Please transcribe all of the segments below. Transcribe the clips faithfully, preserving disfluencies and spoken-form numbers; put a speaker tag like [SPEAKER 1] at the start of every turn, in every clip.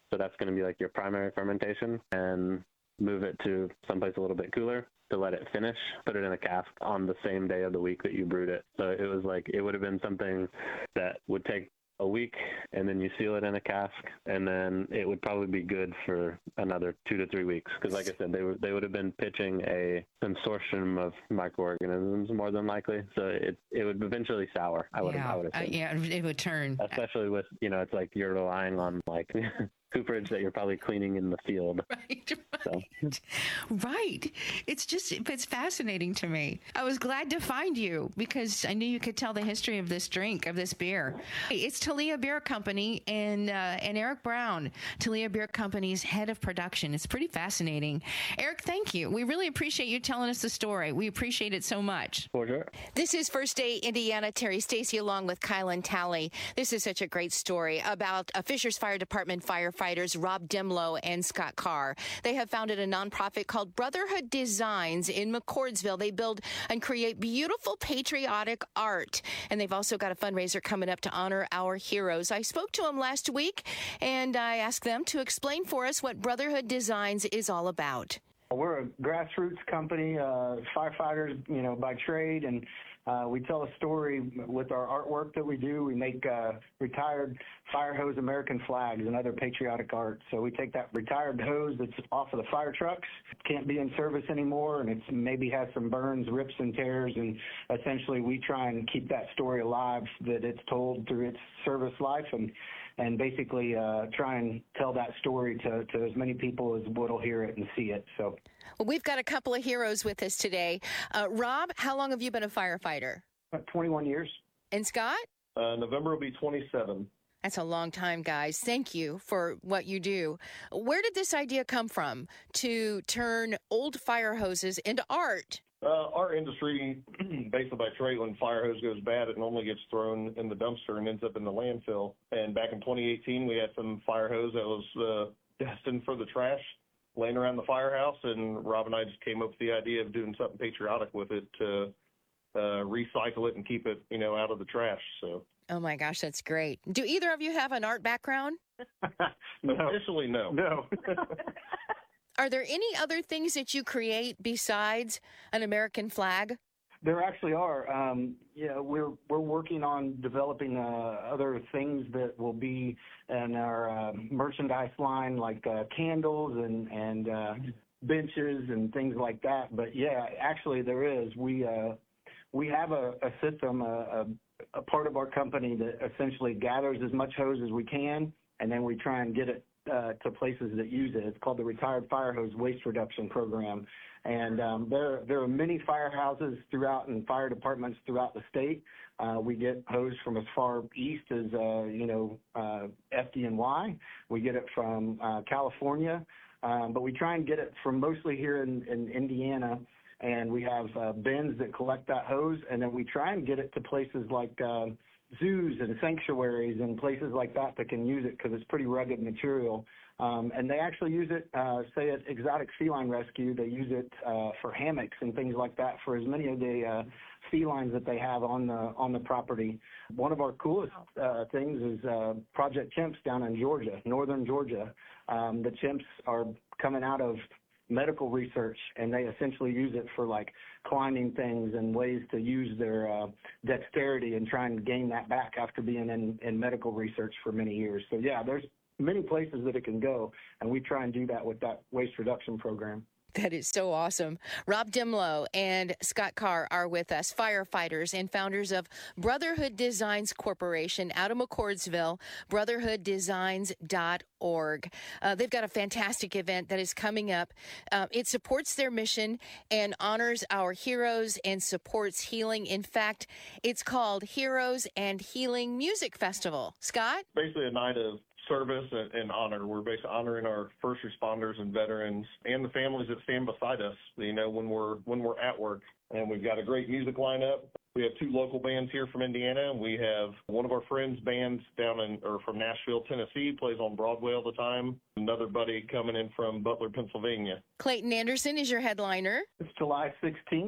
[SPEAKER 1] So that's going to be like your primary fermentation, and move it to someplace a little bit cooler to let it finish, put it in a cask on the same day of the week that you brewed it. So it was like, it would have been something that would take a week, and then you seal it in a cask, and then it would probably be good for another two to three weeks. Because like I said, they, were, they would have been pitching a consortium of microorganisms more than likely. So it it would eventually sour, I would,
[SPEAKER 2] yeah.
[SPEAKER 1] I would
[SPEAKER 2] Uh,
[SPEAKER 1] assume.
[SPEAKER 2] yeah, it would turn.
[SPEAKER 1] Especially with, you know, it's like you're relying on like cooperage that you're probably cleaning in the field.
[SPEAKER 2] Right,
[SPEAKER 1] So.
[SPEAKER 2] right, right. It's just, it's fascinating to me. I was glad to find you because I knew you could tell the history of this drink, of this beer. It's Talia Beer Company and uh, and Eric Brown, Talia Beer Company's head of production. It's pretty fascinating. Eric, thank you. We really appreciate you telling us the story. We appreciate it so much.
[SPEAKER 1] For sure.
[SPEAKER 2] This is First Day Indiana. Terry Stacy along with Kylan Talley. This is such a great story about a Fishers Fire Department firefighters Rob Dimlow and Scott Carr. They have founded a nonprofit called Brotherhood Designs in McCordsville. They build and create beautiful patriotic art. And they've also got a fundraiser coming up to honor our heroes. I spoke to them last week, and I asked them to explain for us what Brotherhood Designs is all about.
[SPEAKER 3] We're a grassroots company, uh, firefighters, you know, by trade, and uh, we tell a story with our artwork that we do. We make uh, retired fire hose American flags and other patriotic art. So we take that retired hose that's off of the fire trucks, can't be in service anymore, and it's maybe has some burns, rips, and tears, and essentially we try and keep that story alive that it's told through its service life, and and basically uh, try and tell that story to, to as many people as will hear it and see it. So,
[SPEAKER 2] well, we've got a couple of heroes with us today. Uh, Rob, how long have you been a firefighter?
[SPEAKER 3] About twenty-one years.
[SPEAKER 2] And Scott?
[SPEAKER 4] Uh, November will be twenty-seven.
[SPEAKER 2] That's a long time, guys. Thank you for what you do. Where did this idea come from to turn old fire hoses into art?
[SPEAKER 4] Uh, our industry, basically by trade, when fire hose goes bad, it normally gets thrown in the dumpster and ends up in the landfill. And back in twenty eighteen, we had some fire hose that was uh, destined for the trash laying around the firehouse, and Rob and I just came up with the idea of doing something patriotic with it to uh, recycle it and keep it, you know, out of the trash. So.
[SPEAKER 2] Oh my gosh, that's great. Do either of you have an art background?
[SPEAKER 4] No. Officially, no.
[SPEAKER 3] No.
[SPEAKER 2] Are there any other things that you create besides an American flag?
[SPEAKER 3] There actually are. Um, yeah, we're we're working on developing uh, other things that will be in our uh, merchandise line, like uh, candles and and uh, benches and things like that. But yeah, actually there is. We uh, we have a, a system, a, a, a part of our company that essentially gathers as much hose as we can, and then we try and get it Uh, to places that use it. It's called the Retired Fire Hose Waste Reduction Program. And um, there, there are many firehouses throughout and fire departments throughout the state. Uh, we get hose from as far east as, uh, you know, uh, F D N Y. We get it from uh, California. Um, but we try and get it from mostly here in, in Indiana. And we have uh, bins that collect that hose. And then we try and get it to places like uh, zoos and sanctuaries and places like that that can use it because it's pretty rugged material. Um, and they actually use it, uh, say, at Exotic Feline Rescue. They use it uh, for hammocks and things like that for as many of the uh, felines that they have on the on the property. One of our coolest uh, things is uh, Project Chimps down in Georgia, northern Georgia. Um, the chimps are coming out of medical research, and they essentially use it for like climbing things and ways to use their uh, dexterity and try and gain that back after being in, in medical research for many years. So yeah, there's many places that it can go, and we try and do that with that waste reduction program.
[SPEAKER 2] That is so awesome. Rob Dimlow and Scott Carr are with us, firefighters and founders of Brotherhood Designs Corporation out of McCordsville, brotherhood designs dot org. Uh, they've got a fantastic event that is coming up. Uh, it supports their mission and honors our heroes and supports healing. In fact, it's called Heroes and Healing Music Festival. Scott?
[SPEAKER 4] Basically a night of service and, and honor. We're basically honoring our first responders and veterans and the families that stand beside us, you know, when we're when we're at work. And we've got a great music lineup. We have two local bands here from Indiana. We have one of our friends' bands down in or from Nashville, Tennessee, plays on Broadway all the time. Another buddy coming in from Butler, Pennsylvania.
[SPEAKER 2] Clayton Anderson is your headliner.
[SPEAKER 3] It's July sixteenth.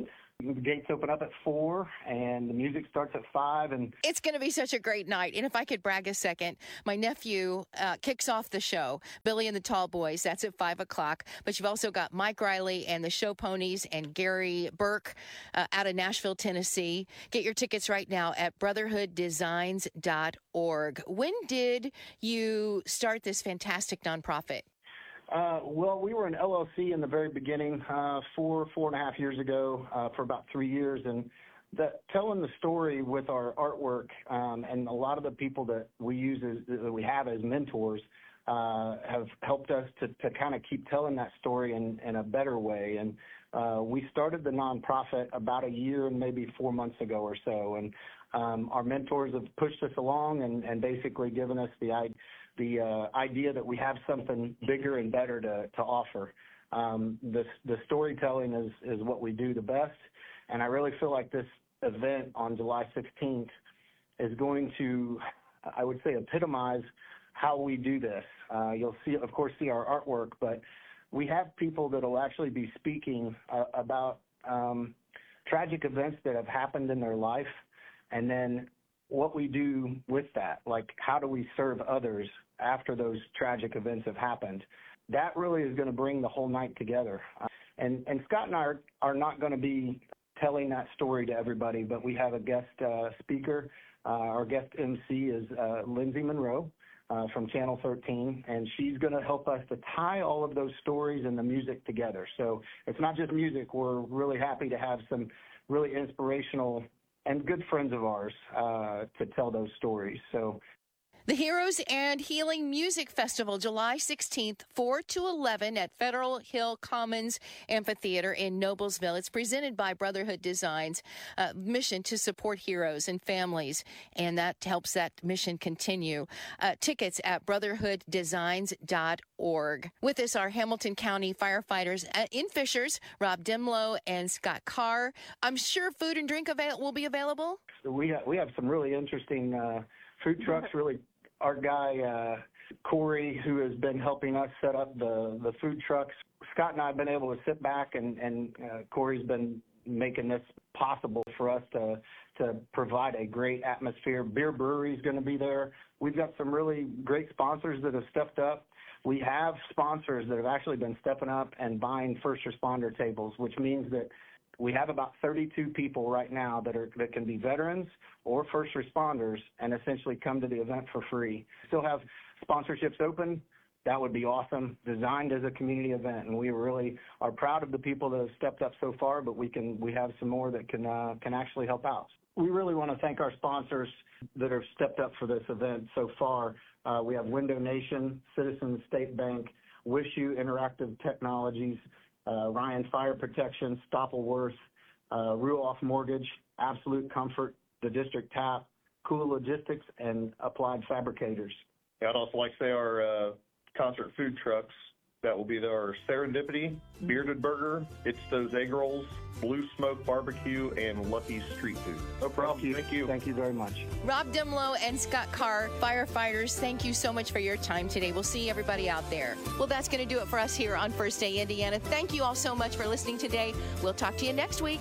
[SPEAKER 3] The gates open up at four, and the music starts at five. And
[SPEAKER 2] it's going to be such a great night. And if I could brag a second, my nephew uh, kicks off the show, Billy and the Tall Boys. That's at five o'clock. But you've also got Mike Riley and the Show Ponies and Gary Burke uh, out of Nashville, Tennessee. Get your tickets right now at brotherhood designs dot org. When did you start this fantastic nonprofit?
[SPEAKER 3] Uh, well, we were an L L C in the very beginning, uh, four, four and a half years ago, uh, for about three years. And that, telling the story with our artwork, um, and a lot of the people that we use as, that we have as mentors, uh, have helped us to, to kind of keep telling that story in, in a better way. And, uh, we started the nonprofit about a year and maybe four months ago or so. And, um, our mentors have pushed us along and, and basically given us the idea. the uh, idea that we have something bigger and better to, to offer. Um, the, the storytelling is, is what we do the best, and I really feel like this event on July sixteenth is going to, I would say, epitomize how we do this. Uh, you'll see, of course, see our artwork, but we have people that will actually be speaking uh, about um, tragic events that have happened in their life, and then what we do with that, like how do we serve others after those tragic events have happened. That really is going to bring the whole night together. Uh, and, and Scott and I are, are not going to be telling that story to everybody, but we have a guest uh, speaker. Uh, our guest M C is uh, Lindsay Monroe uh, from Channel thirteen, and she's going to help us to tie all of those stories and the music together. So it's not just music. We're really happy to have some really inspirational and good friends of ours uh, to tell those stories. So
[SPEAKER 2] the Heroes and Healing Music Festival, July sixteenth, four to eleven at Federal Hill Commons Amphitheater in Noblesville. It's presented by Brotherhood Designs, uh, mission to support heroes and families, and that helps that mission continue. Uh, tickets at brotherhood designs dot org. With us are Hamilton County firefighters in Fishers, Rob Demlow and Scott Carr. I'm sure food and drink avail- will be available.
[SPEAKER 3] So we have, we have some really interesting uh, food trucks, really. Our guy, uh, Corey, who has been helping us set up the, the food trucks. Scott and I have been able to sit back, and, and uh, Corey's been making this possible for us to, to provide a great atmosphere. Beer Brewery is going to be there. We've got some really great sponsors that have stepped up. We have sponsors that have actually been stepping up and buying first responder tables, which means that we have about thirty-two people right now that are that can be veterans or first responders and essentially come to the event for free. Still have sponsorships open. That would be awesome. Designed as a community event, and we really are proud of the people that have stepped up so far. But we can we have some more that can uh, can actually help out. We really want to thank our sponsors that have stepped up for this event so far. Uh, we have Window Nation, Citizens State Bank, WishU Interactive Technologies, Uh, Ryan Fire Protection, Stoppelworth, uh, Ruoff Mortgage, Absolute Comfort, the District Tap, Cool Logistics, and Applied Fabricators.
[SPEAKER 4] Yeah, I'd also like to say our uh, concert food trucks that will be there are Serendipity, Bearded Burger, It's Those Egg Rolls, Blue Smoke Barbecue, and Lucky's Street Food. No problem.
[SPEAKER 3] Thank you.
[SPEAKER 4] Thank you.
[SPEAKER 3] Thank you very much.
[SPEAKER 2] Rob Demlow and Scott Carr, firefighters, thank you so much for your time today. We'll see everybody out there. Well, that's going to do it for us here on First Day Indiana. Thank you all so much for listening today. We'll talk to you next week.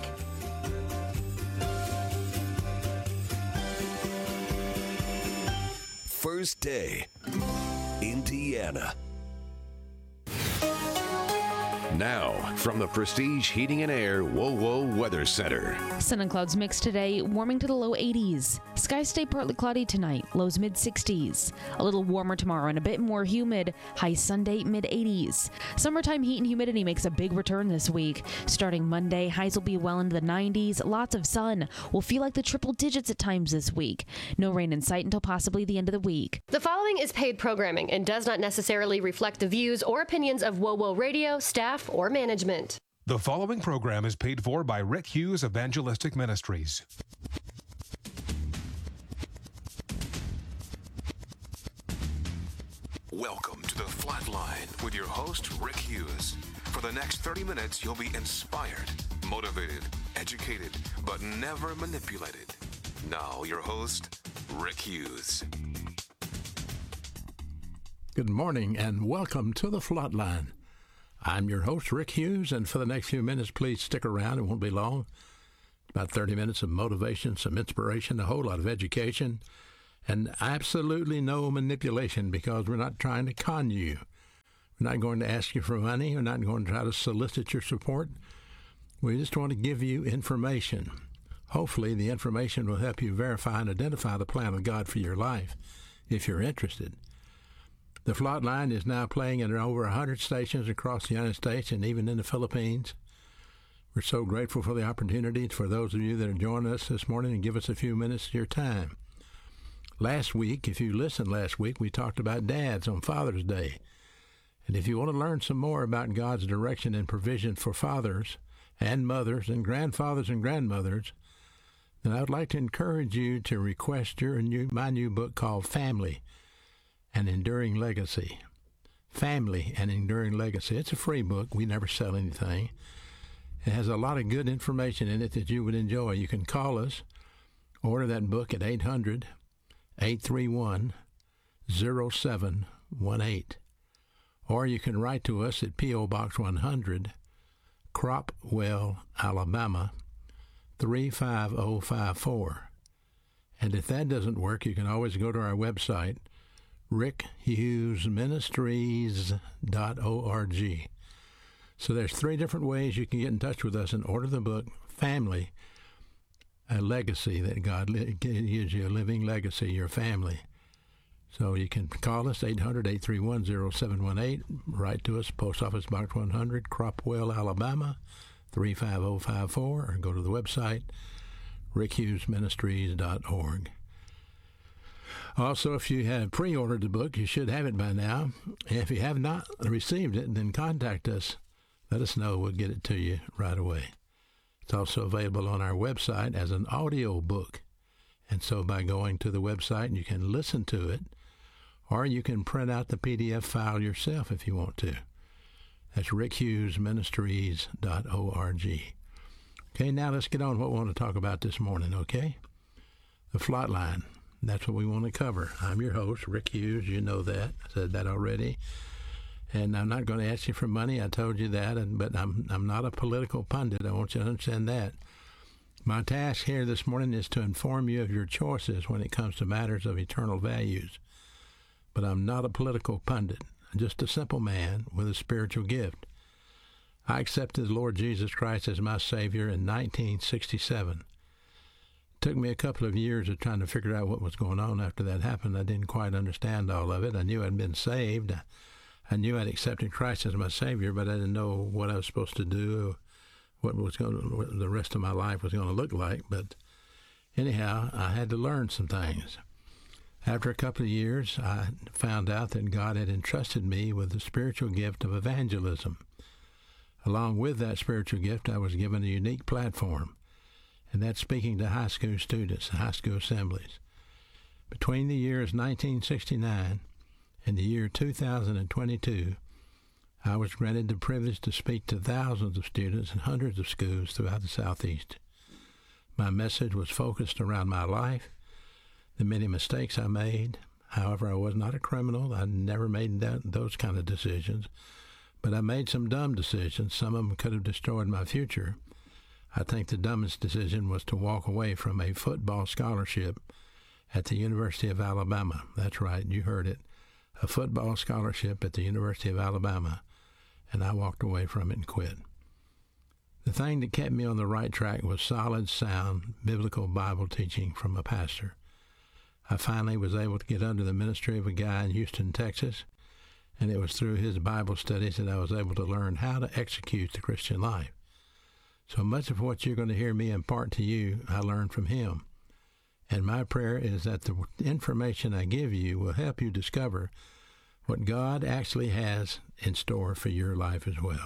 [SPEAKER 5] First Day Indiana. Now, from the Prestige Heating and Air WoWo Weather Center.
[SPEAKER 6] Sun and clouds mixed today, warming to the low eighties. Skies stay partly cloudy tonight, lows mid sixties. A little warmer tomorrow and a bit more humid, high Sunday mid eighties. Summertime heat and humidity makes a big return this week. Starting Monday, highs will be well into the nineties, lots of sun. Will feel like the triple digits at times this week. No rain in sight until possibly the end of the week.
[SPEAKER 7] The following is paid programming and does not necessarily reflect the views or opinions of WoWo Radio, staff, or management.
[SPEAKER 8] The following program is paid for by Rick Hughes Evangelistic Ministries.
[SPEAKER 5] Welcome to the Flatline with your host, Rick Hughes. For the next thirty minutes, you'll be inspired, motivated, educated, but never manipulated. Now, your host, Rick Hughes.
[SPEAKER 9] Good morning and welcome to the Flatline. I'm your host, Rick Hughes, and for the next few minutes, please stick around. It won't be long. About thirty minutes of motivation, some inspiration, a whole lot of education, and absolutely no manipulation, because we're not trying to con you. We're not going to ask you for money. We're not going to try to solicit your support. We just want to give you information. Hopefully, the information will help you verify and identify the plan of God for your life, if you're interested. The Flatline is now playing in over one hundred stations across the United States and even in the Philippines. We're so grateful for the opportunity for those of you that are joining us this morning and give us a few minutes of your time. Last week, if you listened last week, we talked about dads on Father's Day. And if you want to learn some more about God's direction and provision for fathers and mothers and grandfathers and grandmothers, then I would like to encourage you to request your new, my new book called Family, An Enduring Legacy. Family, An Enduring Legacy. It's a free book. We never sell anything. It has a lot of good information in it that you would enjoy. You can call us, order that book at eight hundred, eight three one, zero seven one eight. Or you can write to us at P O. Box one hundred, Cropwell, Alabama, three five zero five four. And if that doesn't work, you can always go to our website, rick hughes ministries dot org. So there's three different ways you can get in touch with us and order the book, Family, A Legacy, that God gives you, a living legacy, your family. So you can call us, eight hundred, eight three one, zero seven one eight, write to us, Post Office Box one hundred, Cropwell, Alabama, three five zero five four, or go to the website, rick hughes ministries dot org. Also, if you have pre-ordered the book, you should have it by now. If you have not received it, then contact us. Let us know. We'll get it to you right away. It's also available on our website as an audio book. And so by going to the website, you can listen to it, or you can print out the P D F file yourself if you want to. That's rick hughes ministries dot org. Okay, now let's get on what we want to talk about this morning, okay? The Flatline. That's what we want to cover. I'm your host, Rick Hughes. You know that. I said that already. And I'm not going to ask you for money. I told you that. And, but I'm I'm not a political pundit. I want you to understand that. My task here this morning is to inform you of your choices when it comes to matters of eternal values. But I'm not a political pundit. I'm just a simple man with a spiritual gift. I accepted the Lord Jesus Christ as my Savior in nineteen sixty-seven. It took me a couple of years of trying to figure out what was going on after that happened. I didn't quite understand all of it. I knew I'd been saved. I knew I'd accepted Christ as my Savior, but I didn't know what I was supposed to do, what was going to, what the rest of my life was going to look like. But anyhow, I had to learn some things. After a couple of years, I found out that God had entrusted me with the spiritual gift of evangelism. Along with that spiritual gift, I was given a unique platform, and that's speaking to high school students and high school assemblies. Between the years nineteen sixty-nine and the year two thousand twenty-two, I was granted the privilege to speak to thousands of students in hundreds of schools throughout the Southeast. My message was focused around my life, the many mistakes I made. However, I was not a criminal. I never made that, those kind of decisions. But I made some dumb decisions. Some of them could have destroyed my future. I think the dumbest decision was to walk away from a football scholarship at the University of Alabama. That's right, you heard it. A football scholarship at the University of Alabama. And I walked away from it and quit. The thing that kept me on the right track was solid, sound, biblical Bible teaching from a pastor. I finally was able to get under the ministry of a guy in Houston, Texas, and it was through his Bible studies that I was able to learn how to execute the Christian life. So much of what you're going to hear me impart to you, I learned from him. And my prayer is that the information I give you will help you discover what God actually has in store for your life as well.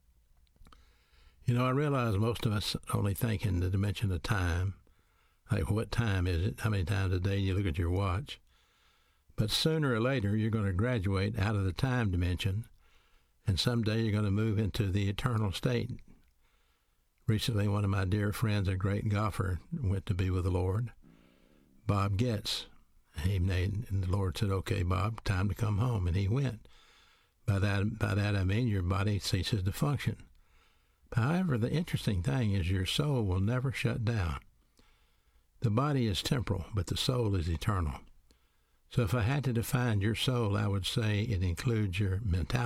[SPEAKER 9] You know, I realize most of us only think in the dimension of time. Like, what time is it? How many times a day you look at your watch? But sooner or later, you're going to graduate out of the time dimension, and someday you're going to move into the eternal state. Recently, one of my dear friends, a great golfer, went to be with the Lord, Bob Getz. He made, and the Lord said, "Okay, Bob, time to come home," and he went. By that, by that I mean your body ceases to function. However, the interesting thing is your soul will never shut down. The body is temporal, but the soul is eternal. So if I had to define your soul, I would say it includes your mentality.